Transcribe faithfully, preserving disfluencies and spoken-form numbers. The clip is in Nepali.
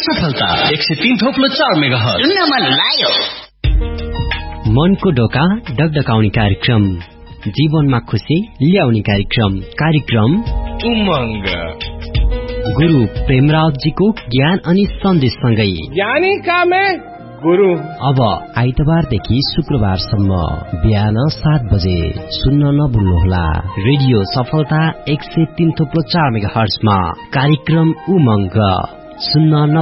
सफलता एक सय तीन थोप्लो चार मेगाहर्ज सुन्न मन लाग्यो। मनको ढोका डगडगाउने कार्यक्रम, जीवनमा खुशी ल्याउने कार्यक्रम कार्यक्रम उमंग। गुरु प्रेमरावजीको ज्ञान अनि सन्देशसँगै ज्ञानी का में गुरु। अब आइतबारदेखि शुक्रबारसम्म बिहान सात बजे सुन्न नभुल्नुहोला। रेडियो सफलता एक सय तीन थोप्लो चार मेगाहर्जमा कार्यक्रम उमंग सुन्न